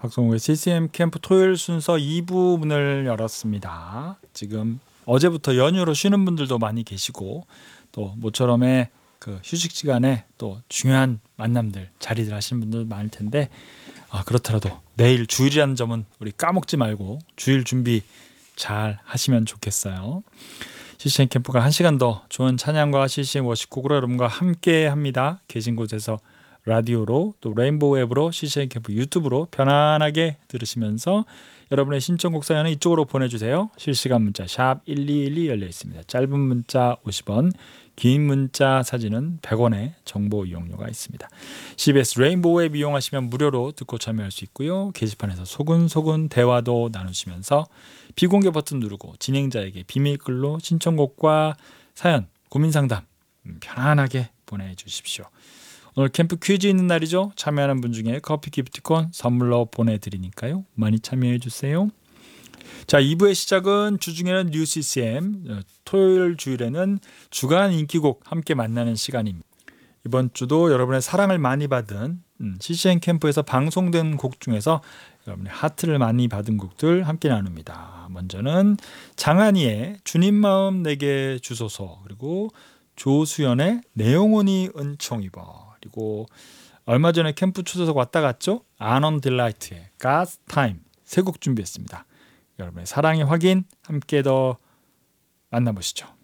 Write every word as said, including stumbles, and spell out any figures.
박성우의 씨씨엠 캠프 토요일 순서 이 부 문을 열었습니다. 지금 어제부터 연휴로 쉬는 분들도 많이 계시고 또 모처럼의 그 휴식 시간에 또 중요한 만남들 자리들 하시는 분들 많을 텐데 아, 그렇더라도 내일 주일이라는 점은 우리 까먹지 말고 주일 준비 잘 하시면 좋겠어요. 씨씨엠 캠프가 한 시간 더 좋은 찬양과 씨씨엠 워십곡으로 여러분과 함께 합니다. 계신 곳에서 라디오로 또 레인보우 앱으로 씨씨엠 캠프 유튜브로 편안하게 들으시면서 여러분의 신청곡 사연은 이쪽으로 보내주세요. 실시간 문자 샵 일이일이 열려 있습니다. 짧은 문자 오십 원, 긴 문자 사진은 백 원의 정보 이용료가 있습니다. 씨비에스 레인보우 앱 이용하시면 무료로 듣고 참여할 수 있고요. 게시판에서 소근소근 대화도 나누시면서 비공개 버튼 누르고 진행자에게 비밀글로 신청곡과 사연, 고민상담 편안하게 보내주십시오. 오늘 캠프 퀴즈 있는 날이죠. 참여하는 분 중에 커피 기프티콘 선물로 보내드리니까요. 많이 참여해주세요. 자, 이 부의 시작은 주중에는 뉴 씨씨엠, 토요일 주일에는 주간 인기곡 함께 만나는 시간입니다. 이번 주도 여러분의 사랑을 많이 받은 씨씨엠 캠프에서 방송된 곡 중에서 여러분의 하트를 많이 받은 곡들 함께 나눕니다. 먼저는 장한이의 주님 마음 내게 주소서, 그리고 조수연의 내 영혼이 은총 입어, 그리고 얼마 전에 캠프 초대석 왔다 갔죠? 아넌 딜라이트의 God's Time 세 곡 준비했습니다. 여러분의 사랑의 확인 함께 더 만나보시죠.